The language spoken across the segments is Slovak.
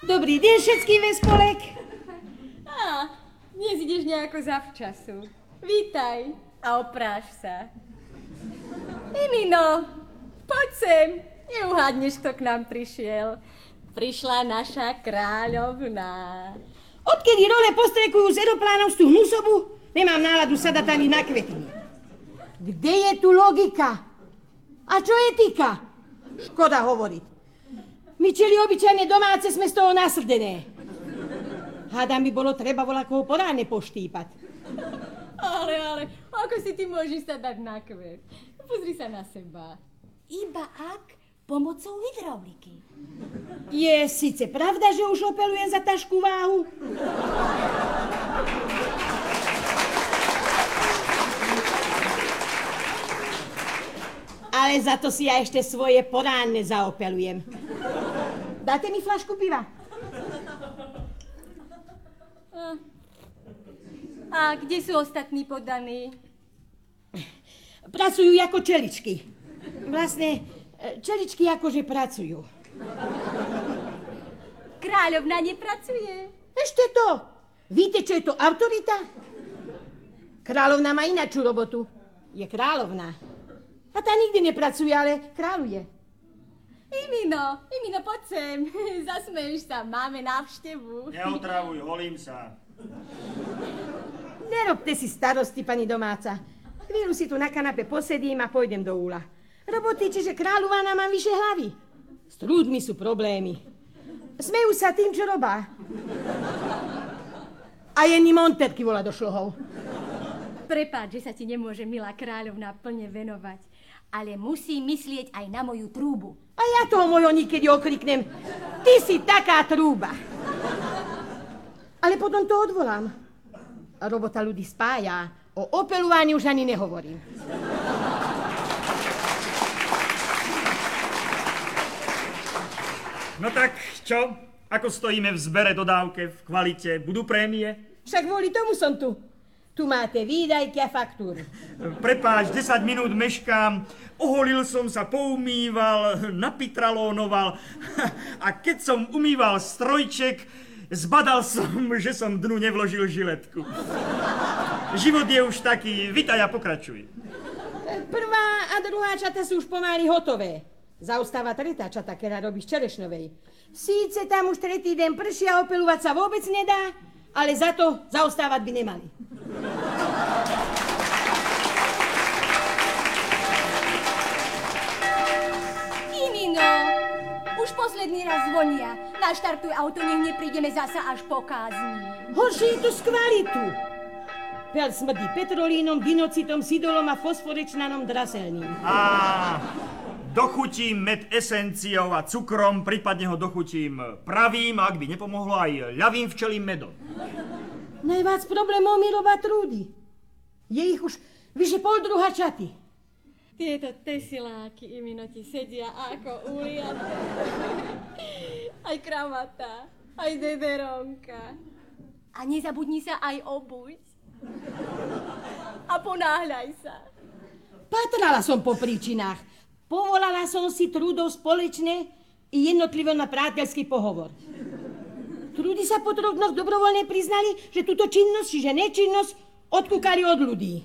Dobrý deň všetkým ve spolek. Dnes ideš nejako zavčasu. Vítaj a opráš sa. Emino, poď sem. Neuhádneš, kto k nám prišiel. Prišla naša kráľovná. Odkedy role postrekujú z aeroplánov z tú hnusobu, nemám náladu sadať ani na kvetiny. Kde je tu logika? A čo etika? Škoda hovoriť. My čeli obyčajne domáce sme z toho nasrdené. Hádam by bolo treba voľakoho poráne poštípať. Ale, ako si ty môžeš sa dať na kvet? Pozri sa na seba. Iba ak pomocou hydrauliky. Je síce pravda, že už opelujem za tašku váhu? Ale za to si ja ešte svoje poránne zaopelujem. Dáte mi fľašku piva? A kde sú ostatní poddaní? Pracujú ako čeličky. Vlastne, čeličky akože pracujú. Kráľovna nepracuje. Ešte to. Víte, čo je to autorita? Kráľovna má inačú robotu. Je kráľovná. A tá nikdy nepracuje, ale kráľuje. Emino, poď sem. Zasmeješ sa, máme návštevu. Neotravuj, holím sa. Nerobte si starosti, pani domáca. Chvíľu si tu na kanape posedím a pôjdem do úla. Roboty, čiže kráľovná mám vyše hlavy. S trúdmi sú problémy. Smejú sa tým, čo robá. A Jenny Monterky volá do šlohov. Prepáč, že sa ti nemôže milá kráľovná plne venovať, ale musí myslieť aj na moju trúbu. A ja toho mojho niekedy okriknem. Ty si taká trúba. Ale potom to odvolám. Robota ľudí spája. O opelovaní už ani nehovorím. No tak, čo? Ako stojíme v zbere, dodávke, v kvalite? Budú prémie? Však kvôli tomu som tu. Tu máte výdajky a faktúry. Prepáč, 10 minút meškám. Oholil som sa, poumýval, napitralónoval. A keď som umýval strojček, zbadal som, že som dnu nevložil žiletku. Život je už taký. Vitaj a pokračuj. Prvá a druhá čata sú už pomaly hotové. Zaostáva tretá čata, ktorá robí z Čerešnovej. Síce tam už tretí deň prší a opeľovať sa vôbec nedá, ale za to zaostávať by nemali. Emino, už posledný raz zvonia. Naštartuj auto, nech neprídeme zasa až po kázni. Horšie je to z kvalitu. Pel smrdí petrolínom, dinocitom, sidolom a fosforečnanom draselným. Dochutím med esenciou a cukrom, prípadne ho dochutím pravým, ak by nepomohlo aj ľavým včelím medom. Najviac problémov mi robá trúdy. Je ich už vyše poldruha čaty. Tieto tesiláky, Emino, ti sedia ako uliaté. Aj kravata, aj dederonka. A nezabudni sa aj obuť. A ponáhľaj sa. Patrala som po príčinách. Povolala som si trúdov spoločne i jednotlivo na priateľský pohovor. Trúdy sa po 3 dnoch dobrovoľne priznali, že túto činnosť, čiže nečinnosť, odkúkali od ľudí.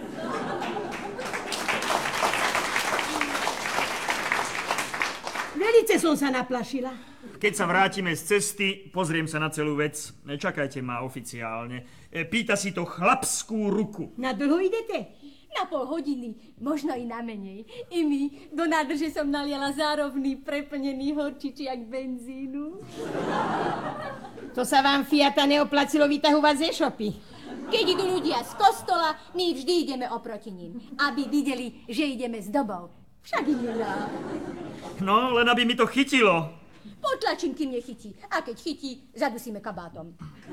Velice som sa naplašila. Keď sa vrátime z cesty, pozriem sa na celú vec. Čakajte ma oficiálne. Pýta si to chlapskú ruku. Na dlho idete? Na pol hodiny, možno i na menej. Imi, do nádrže som naliala zárovný preplnený horčičiak benzínu. To sa vám Fiata neoplatilo vytahovať z e-shopy. Keď idú ľudia z kostola, my vždy ideme oproti ním, aby videli, že ideme s dobou. Však Emina. No, len aby mi to chytilo. Potlačím, kým nechytí. A keď chytí, zadusíme kabátom.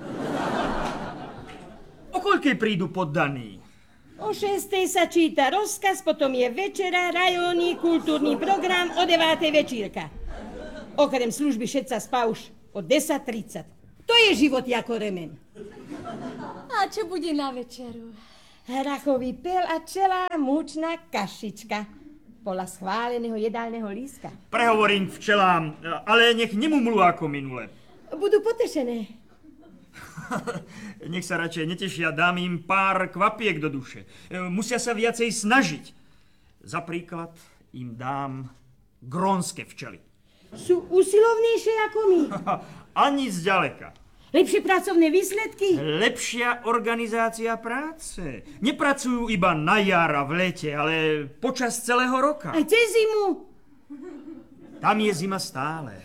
O koľkej prídu poddaní? O 6:00 sa číta rozkaz, potom je večera, rajónny, kultúrny program, o 9:00 večírka. Okrem služby všetca spá už o 10:30. To je život ako remen. A čo bude na večeru? Hrachový pel a celá múčna kašička. Podľa schváleného jedálneho lístka. Prehovorím včelám, ale nech nemumlú ako minule. budú potešené. Nech sa radšej netešia, dám im pár kvapiek do duše. Musia sa viacej snažiť. Za príklad im dám grónske včely. Sú usilovnejšie ako my. Ani zďaleka. Lepšie pracovné výsledky. Lepšia organizácia práce. Nepracujú iba na jar a v lete, ale počas celého roka. Aj cez zimu. Tam je zima stále.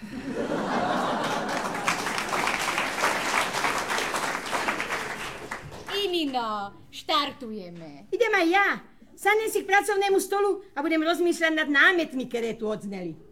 Imino, štartujeme. Idem aj ja. Sadnem si k pracovnému stolu a budem rozmýšľať nad námetmi, ktoré tu odzneli.